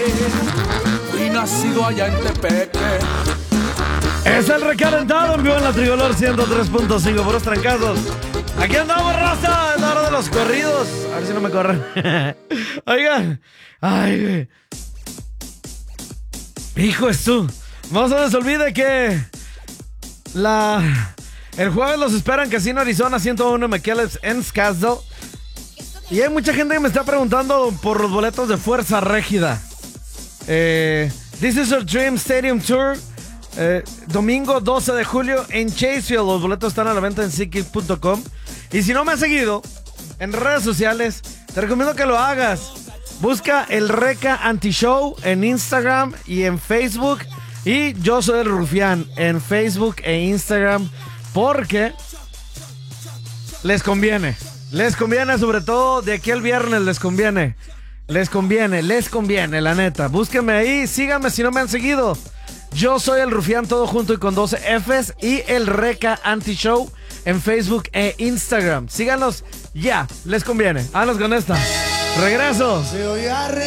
Fui nacido allá en Tepeque. Es el recalentado en vivo en la Tricolor 103.5 por los trancazos. Aquí andamos, raza, es la hora de los corridos. A ver si no me corren. Oigan, ay, hijo es tú. No se les olvide que el jueves los esperan Casino Arizona 101 McAllen en Scottsdale. Y hay mucha gente que me está preguntando por los boletos de Fuerza Régida. This is Our Dream Stadium Tour. Domingo 12 de julio en Chasefield. Los boletos están a la venta en SeatGeek.com. Y si no me has seguido en redes sociales, te recomiendo que lo hagas. Busca el Reca Anti-Show en Instagram y en Facebook. Y Yo Soy el Rufián en Facebook e Instagram. Porque les conviene. Les conviene, sobre todo de aquí al viernes les conviene. Les conviene, la neta. Búsquenme ahí, síganme si no me han seguido. Yo Soy el Rufián, todo junto y con 12 Fs. Y el Reca Anti-Show en Facebook e Instagram. Síganos ya, les conviene. Vámonos con esta. Regreso.